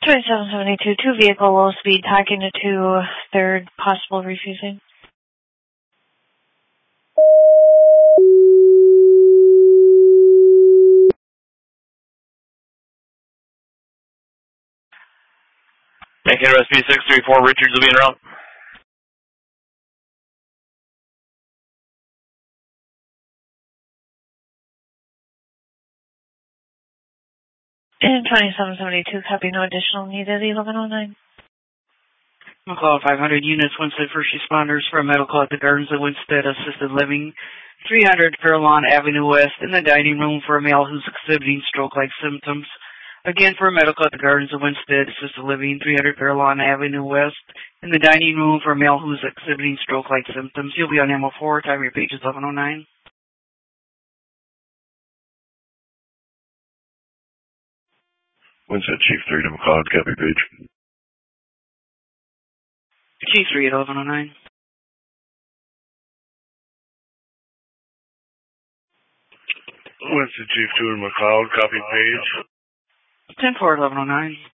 2772, two vehicle low speed, talking to two, third, possible refusing. Mankato SP 634, Richards will be en route. And 2772, copy, no additional needed, 1109. McCall 500 units, Winsted first responders for a medical at the Gardens of Winsted Assisted Living, 300 Fairlawn Avenue West, in the dining room for a male who's exhibiting stroke-like symptoms. Again, for a medical at the Gardens of Winsted Assisted Living, 300 Fairlawn Avenue West, in the dining room for a male who's exhibiting stroke-like symptoms. You'll be on MO4, time your page is 1109. Winsted Chief 3 to McLeod, copy page. Chief 3 at 1109. Winsted Chief 2 to McLeod, copy page. 10-4 at 1109.